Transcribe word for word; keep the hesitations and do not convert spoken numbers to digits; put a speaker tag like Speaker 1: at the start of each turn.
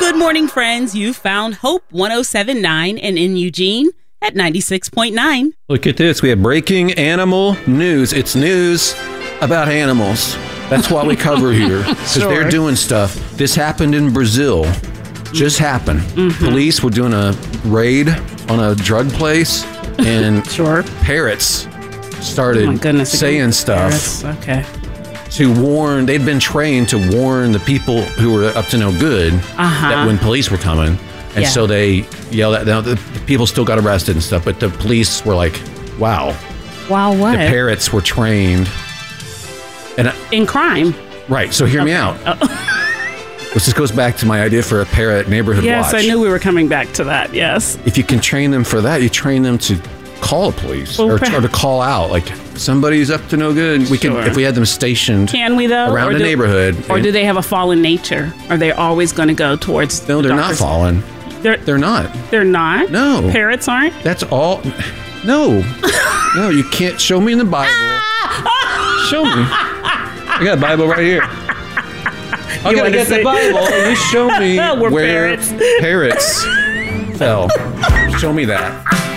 Speaker 1: Good morning, friends. You found Hope one oh seven point nine and in Eugene at ninety-six point nine.
Speaker 2: Look at this. We have breaking animal news. It's news about animals. That's what we cover here because
Speaker 1: Sure.
Speaker 2: they're doing stuff. This happened in Brazil. Just happened.
Speaker 1: Mm-hmm.
Speaker 2: Police were doing a raid on a drug place and
Speaker 1: Sure.
Speaker 2: parrots started
Speaker 1: Oh my goodness,
Speaker 2: saying
Speaker 1: again,
Speaker 2: stuff
Speaker 1: parrots. Okay.
Speaker 2: to warn. They'd been trained to warn the people who were up to no good
Speaker 1: Uh-huh.
Speaker 2: that when police were coming. And
Speaker 1: Yeah.
Speaker 2: so they yelled at them. The the people still got arrested and stuff, but the police were like, wow.
Speaker 1: Wow, what?
Speaker 2: The parrots were trained. And I,
Speaker 1: In crime.
Speaker 2: right, so hear me out. This just goes back to my idea for a parrot neighborhood
Speaker 1: Yes,
Speaker 2: watch.
Speaker 1: I knew we were coming back to that. Yes.
Speaker 2: If you can train them for that, you train them to call the police
Speaker 1: Well,
Speaker 2: or,
Speaker 1: per-
Speaker 2: or to call out. Like, somebody's up to no good. We
Speaker 1: Sure.
Speaker 2: can, if we had them stationed
Speaker 1: Can we, though?
Speaker 2: around
Speaker 1: Or
Speaker 2: the
Speaker 1: do-
Speaker 2: neighborhood.
Speaker 1: Or
Speaker 2: and-
Speaker 1: do they have a fallen nature? Are they always going to go towards
Speaker 2: No,
Speaker 1: the
Speaker 2: they're not
Speaker 1: darkest-
Speaker 2: fallen.
Speaker 1: They're,
Speaker 2: They're not.
Speaker 1: they're not?
Speaker 2: No.
Speaker 1: Parrots aren't?
Speaker 2: That's all. No. No, you can't. Show me in the Bible. Show me. I got a Bible right here. I gotta
Speaker 1: wanna
Speaker 2: get
Speaker 1: see-
Speaker 2: the Bible. You show me
Speaker 1: We're
Speaker 2: where
Speaker 1: parrots.
Speaker 2: parrots fell. Show me that.